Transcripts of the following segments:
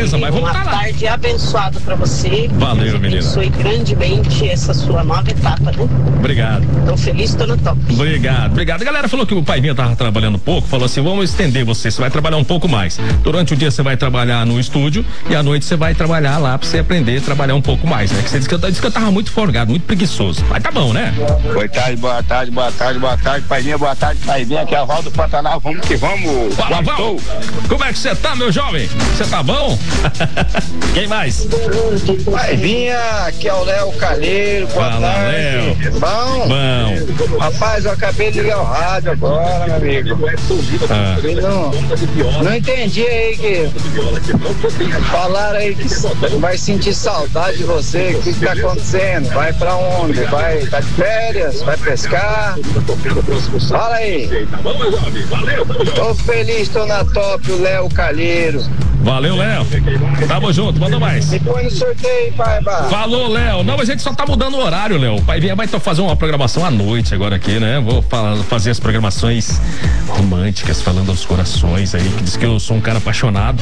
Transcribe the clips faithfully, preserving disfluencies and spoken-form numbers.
Beleza, mas vamos estar lá. Uma tarde abençoada pra você. Valeu, menina. Abençoe grandemente essa sua nova etapa, né? Obrigado. Tô feliz, tô no top. Obrigado, obrigado. A galera falou que o Paivinha tava trabalhando pouco, falou assim, vamos estender você, você vai trabalhar um pouco mais. Durante o dia você vai trabalhar no estúdio e à noite você vai trabalhar lá pra você aprender a trabalhar um pouco mais, né? Que você disse que eu, disse que eu tava muito folgado, muito preguiçoso. Mas tá bom, né? Boa tarde, boa tarde, boa tarde, boa tarde, Paivinha, boa tarde, Paivinha, aqui é a Val do Pantanal, vamos que vamos. Fala, Val. Como é que você tá, meu jovem? Você tá bom? Quem mais? Paivinha, aqui é o Léo Calheiro, boa Fala, tarde. Léo. Bom? Bom. Rapaz, eu acabei de ligar o rádio agora, meu amigo. Ah. Não, não entendi aí que falaram aí que vai sentir saudade de você, o que, que tá acontecendo? Vai pra onde? Vai, tá de férias? Vai pescar? Fala aí. Tô feliz, tô na top, o Léo Calheiro. Valeu, Léo. Tamo junto, manda mais. Depois no sorteio, pai, bah. Falou, Léo. Não, mas a gente só tá mudando o horário, Léo. O Paivinha vai fazer uma programação à noite agora aqui, né? Vou falar, fazer as programações românticas, falando aos corações aí, que diz que eu sou um cara apaixonado.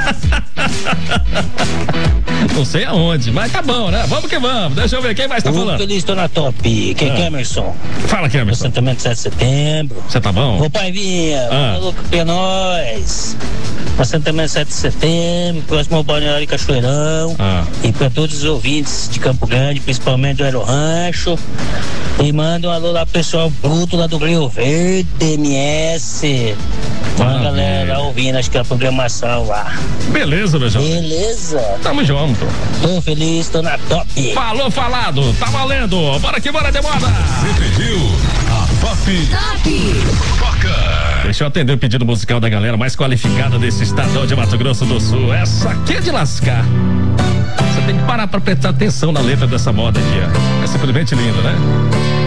Não sei aonde, mas tá bom, né? Vamos que vamos. Deixa eu ver quem mais tá Tô falando. feliz, tô na top. Quem Ah. que é, Emerson? Fala aqui, Emerson. Assentamento sete de setembro. Você tá bom? Ô, Paivinha, Ah. falou que é nós. Assentamento sete de setembro, próximo ao Balneário Cachoeirão. Ah. E para todos os ouvintes de Campo Grande, principalmente do Aero Rancho. E manda um alô lá pro pessoal bruto lá do Rio Verde, M S. Uma Maravilha. galera ouvindo, acho que é a programação lá. Beleza, meu jovem. Beleza? Tamo junto. Tô feliz, tô na top. Falou, falado. Tá valendo. Bora que bora, demora. Pediu a Top. Toca. Deixa eu atender o pedido musical da galera mais qualificada desse estadão de Mato Grosso do Sul. Essa aqui é de lascar. Você tem que parar pra prestar atenção na letra dessa moda aqui, ó. É simplesmente lindo, né?